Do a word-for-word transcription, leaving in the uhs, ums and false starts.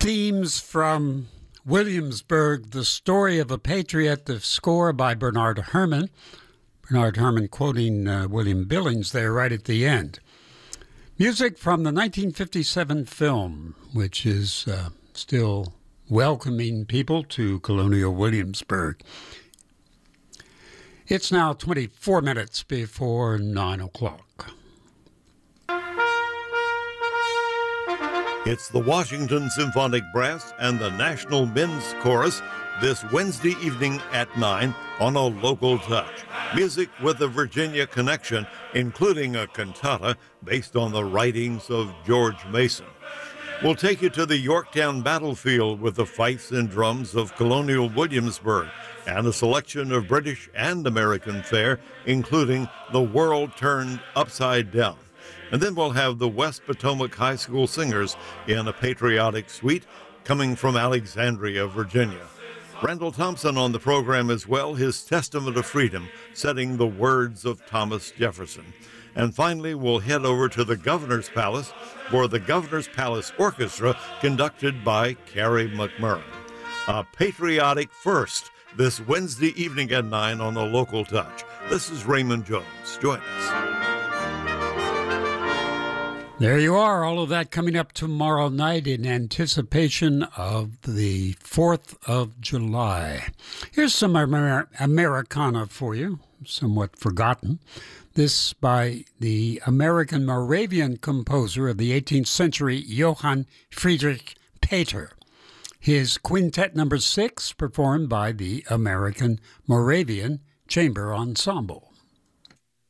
Themes from Williamsburg, The Story of a Patriot, the score by Bernard Herrmann. Bernard Herrmann quoting uh, William Billings there right at the end. Music from the nineteen fifty-seven film, which is uh, still welcoming people to Colonial Williamsburg. It's now twenty-four minutes before nine o'clock. It's the Washington Symphonic Brass and the National Men's Chorus this Wednesday evening at nine on A Local Touch. Music with a Virginia connection, including a cantata based on the writings of George Mason. We'll take you to the Yorktown battlefield with the fifes and drums of Colonial Williamsburg and a selection of British and American fare, including The World Turned Upside Down. And then we'll have the West Potomac High School Singers in a patriotic suite coming from Alexandria, Virginia. Randall Thompson on the program as well, his Testament of Freedom, setting the words of Thomas Jefferson. And finally, we'll head over to the Governor's Palace for the Governor's Palace Orchestra, conducted by Carrie McMurrin. A patriotic first this Wednesday evening at nine on A Local Touch. This is Raymond Jones. Join us. There you are, all of that coming up tomorrow night in anticipation of the fourth of July. Here's some Amer- Americana for you, somewhat forgotten. This by the American Moravian composer of the eighteenth century, Johann Friedrich Peter. His Quintet Number Six, performed by the American Moravian Chamber Ensemble.